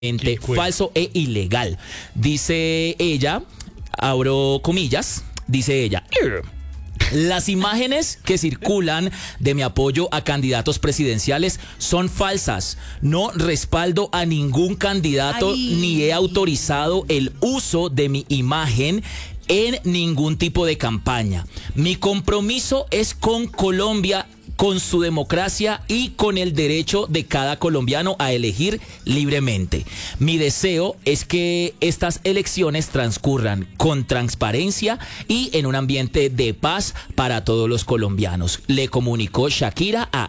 falso e ilegal. Dice ella, abro comillas, dice ella: las imágenes que circulan de mi apoyo a candidatos presidenciales son falsas. No respaldo a ningún candidato ni he autorizado el uso de mi imagen en ningún tipo de campaña. Mi compromiso es con Colombia, con su democracia y con el derecho de cada colombiano a elegir libremente. Mi deseo es que estas elecciones transcurran con transparencia y en un ambiente de paz para todos los colombianos. Le comunicó Shakira a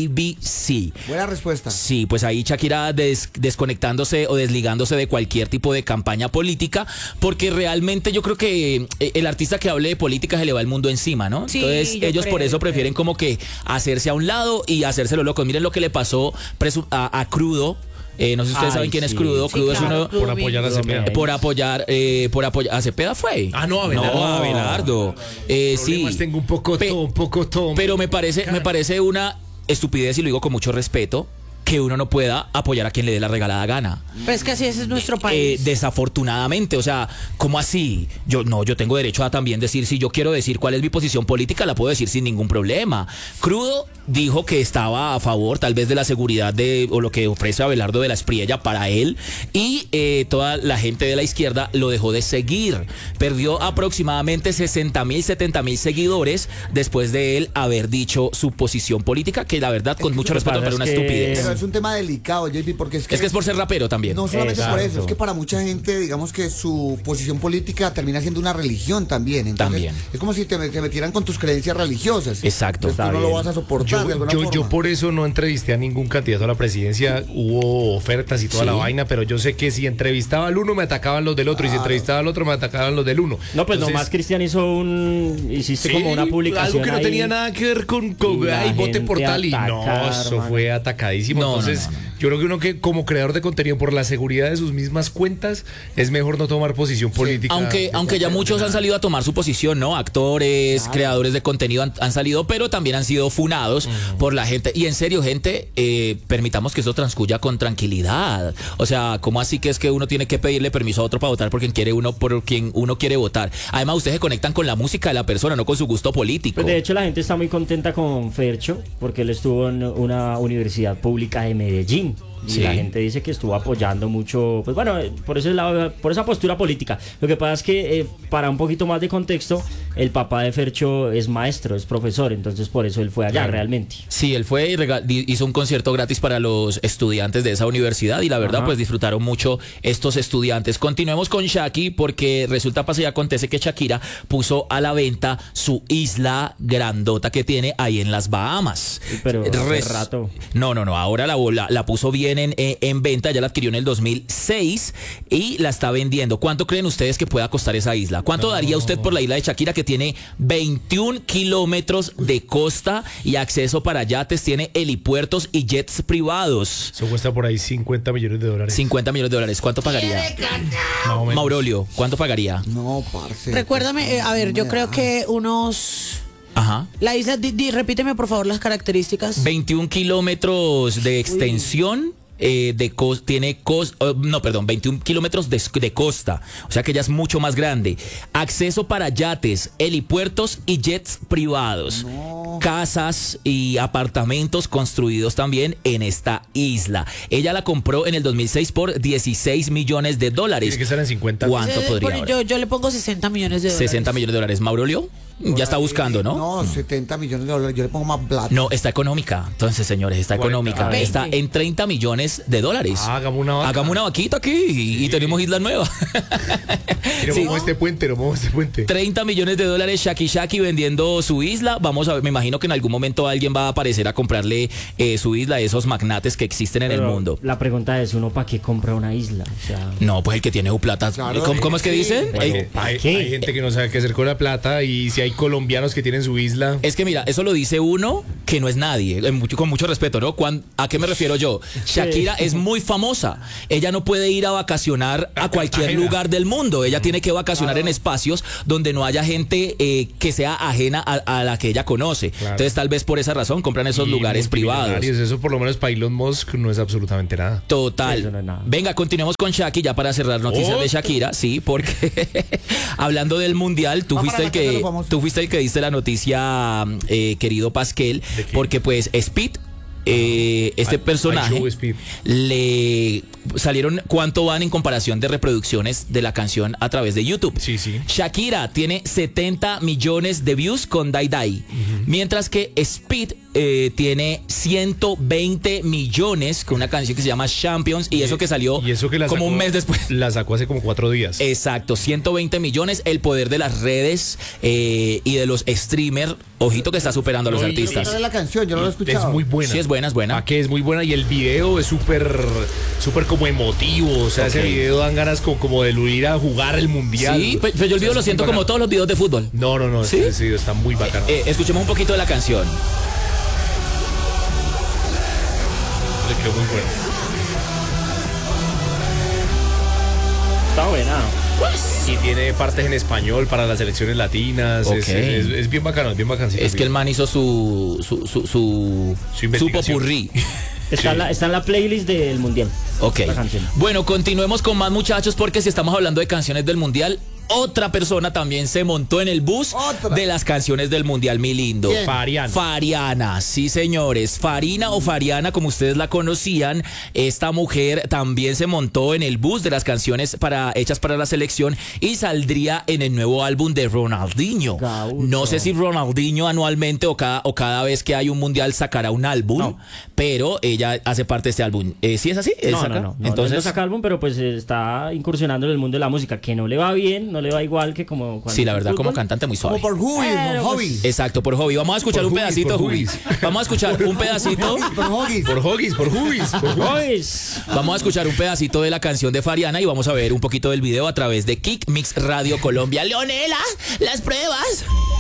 ABC. Buena respuesta. Sí, pues ahí Shakira desconectándose o desligándose de cualquier tipo de campaña política, porque realmente yo creo que el artista que hable de política se le va el mundo encima, ¿no? Sí, entonces ellos por eso prefieren como que hacerse a un lado y hacérselo locos. Miren lo que le pasó a Crudo. No sé si ustedes saben quién es Crudo. Sí, Crudo claro, es uno por apoyar a Cepeda. por apoyar a Cepeda fue. Ah, no, Abelardo. No, a Abelardo. Sí. Tengo un poco todo. Pero me parece una estupidez, y lo digo con mucho respeto, que uno no pueda apoyar a quien le dé la regalada gana. Pues que así es nuestro país. Desafortunadamente, o sea, ¿cómo así? Yo tengo derecho a también decir, si yo quiero decir cuál es mi posición política, la puedo decir sin ningún problema. Crudo dijo que estaba a favor tal vez de la seguridad o lo que ofrece Abelardo de la Espriella para él, y toda la gente de la izquierda lo dejó de seguir. Perdió aproximadamente 60,000, 70,000 seguidores después de él haber dicho su posición política, que la verdad, con mucho respeto, pero una estupidez. Pero es un tema delicado, JP, porque es que es por ser rapero también. No solamente por eso, es que para mucha gente, digamos que su posición política termina siendo una religión también. Entonces, también. Es como si te metieran con tus creencias religiosas. Exacto. Entonces, tú no lo vas a soportar de alguna forma. Yo por eso no entrevisté a ningún candidato a la presidencia. Hubo ofertas y toda la vaina, pero yo sé que si entrevistaba al uno me atacaban los del otro, y si entrevistaba al otro me atacaban los del uno. No, pues entonces, nomás Cristian hiciste como una publicación algo que no ahí, tenía nada que ver con y vote la por gente tal, y atacar, eso mano. fue atacadísimo. Entonces, yo creo que uno que como creador de contenido, por la seguridad de sus mismas cuentas, es mejor no tomar posición política. Aunque ya muchos han salido a tomar su posición, ¿no? Actores, creadores de contenido han salido, pero también han sido funados por la gente. Y en serio, gente, permitamos que eso transcurra con tranquilidad. O sea, ¿cómo así que es que uno tiene que pedirle permiso a otro para votar por quien uno quiere votar? Además, ustedes se conectan con la música de la persona, no con su gusto político. Pues de hecho la gente está muy contenta con Fercho, porque él estuvo en una universidad pública de Medellín. Y sí, la gente dice que estuvo apoyando mucho, pues bueno, por ese lado, por esa postura política. Lo que pasa es que, para un poquito más de contexto, el papá de Fercho es maestro, es profesor, entonces por eso él fue allá realmente. Sí, él fue y hizo un concierto gratis para los estudiantes de esa universidad, y la verdad, pues disfrutaron mucho estos estudiantes. Continuemos con Shaki, porque resulta, pasa y acontece que Shakira puso a la venta su isla grandota que tiene ahí en las Bahamas. Pero hace rato. No, ahora la puso bien en venta. Ya la adquirió en el 2006 y la está vendiendo. ¿Cuánto creen ustedes que pueda costar esa isla? ¿Cuánto daría usted por la isla de Shakira, que tiene 21 kilómetros de costa y acceso para yates, tiene helipuertos y jets privados? Eso cuesta por ahí $50 millones. 50 millones de dólares. ¿Cuánto pagaría? Maurolio, ¿cuánto pagaría? No, parce. Recuérdame, a ver, yo creo que unos... Ajá. La isla, repíteme por favor las características. 21 kilómetros de extensión. 21 kilómetros de costa, o sea que ya es mucho más grande. Acceso para yates, helipuertos y jets privados. Casas y apartamentos construidos también en esta isla. Ella la compró en el 2006 por $16 millones. Tiene que ser en 50. ¿Cuánto podría haber? Yo le pongo $60 millones. 60 millones de dólares. ¿Maurolio? Ya está buscando, ¿no? No, $70 millones. Yo le pongo más plata. No, está económica. Entonces, señores, está 40, económica. 20. Está en $30 millones. Hagamos una vaca. Hagamos una vaquita aquí y tenemos isla nueva. Pero vamos a este puente. 30 millones de dólares, Shaki vendiendo su isla. Vamos a ver, me imagino que en algún momento alguien va a aparecer a comprarle su isla, esos magnates que existen en el mundo. La pregunta es, ¿uno para qué compra una isla? O sea, No, pues el que tiene plata. Claro, ¿Cómo es que dicen? Hay gente que no sabe qué hacer con la plata, y si hay colombianos que tienen su isla. Es que mira, eso lo dice uno que no es nadie, con mucho respeto, ¿no? ¿A qué me refiero yo? Shakira es muy famosa. Ella no puede ir a vacacionar a cualquier lugar del mundo. Ella tiene que vacacionar en espacios donde no haya gente que sea ajena a la que ella conoce. Claro. Entonces, tal vez por esa razón compran esos lugares privados. Eso por lo menos para Elon Musk no es absolutamente nada. Total. Eso no es nada. Venga, continuemos con Shaki ya para cerrar noticias de Shakira. Sí, porque hablando del mundial, tú fuiste el que diste la noticia, querido Pasquel, porque pues Speed, este personaje, le salieron cuánto van en comparación de reproducciones de la canción a través de YouTube. Sí, sí. Shakira tiene 70 millones de views con Die Die, mientras que Speed tiene 120 millones con una canción que se llama Champions, y eso que salió como un mes después. La sacó hace como 4 días. Exacto, 120 millones, el poder de las redes y de los streamers. Ojito que está superando a los artistas. La canción, yo no lo he escuchado. Es muy buena. Sí, es buena, es buena. ¿A qué? Es muy buena, y el video es súper como emotivo. O sea, ese video dan ganas como de ir a jugar el mundial. Sí, pero yo el video lo siento como todos los videos de fútbol. No, ¿Sí? Ese video está muy bacano. Escuchemos un poquito de la canción. Le quedó muy bueno. Está buena. Y tiene partes en español para las selecciones latinas. Okay. Es bien bacano, es bien bacancito. Es que el man hizo su popurrí. Está en la playlist del mundial. Ok. La canción. Bueno, continuemos con más, muchachos, porque si estamos hablando de canciones del mundial, otra persona también se montó en el bus de las canciones del mundial, mi lindo. ¿Quién? Fariana, sí, señores. Farina o Fariana, como ustedes la conocían, esta mujer también se montó en el bus de las canciones hechas para la selección y saldría en el nuevo álbum de Ronaldinho. Gaucho. No sé si Ronaldinho anualmente o cada vez que hay un mundial sacará un álbum, pero ella hace parte de este álbum. ¿Sí es así? No. Entonces no saca álbum, pero pues está incursionando en el mundo de la música, que no le va bien, no le va igual que como cuando sí, la verdad, fútbol. como cantante muy suave. Como por hobby. Exacto, por hobby. Vamos a escuchar un pedacito, hobbies. Vamos a escuchar un pedacito. Por hobbies. Por hobbies. Boys. Vamos a escuchar un pedacito de la canción de Fariana y vamos a ver un poquito del video a través de Kick Mix Radio Colombia. Leonela, las pruebas.